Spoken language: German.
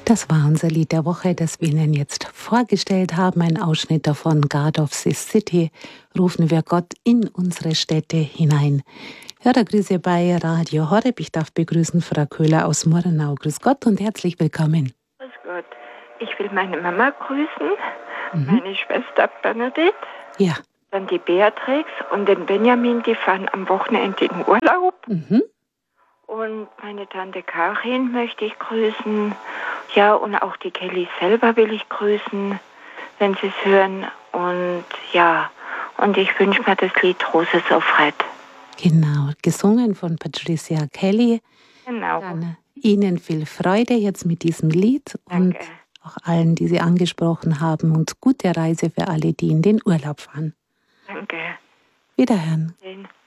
Das war unser Lied der Woche, das wir Ihnen jetzt vorgestellt haben. Ein Ausschnitt davon, God of the City, rufen wir Gott in unsere Städte hinein. Hörergrüße bei Radio Horeb. Ich darf begrüßen Frau Köhler aus Murnau. Grüß Gott und herzlich willkommen. Grüß Gott. Ich will meine Mama grüßen, meine Schwester Bernadette, ja, dann die Beatrix und den Benjamin, die fahren am Wochenende in Urlaub. Und meine Tante Karin möchte ich grüßen. Ja, und auch die Kelly selber will ich grüßen, wenn sie es hören. Und ja, und ich wünsche mir das Lied Roses of Red. Genau, gesungen von Patricia Kelly. Genau. Dann Ihnen viel Freude jetzt mit diesem Lied. Danke. Und auch allen, die Sie angesprochen haben. Und gute Reise für alle, die in den Urlaub fahren. Danke. Wiederhören. Schön.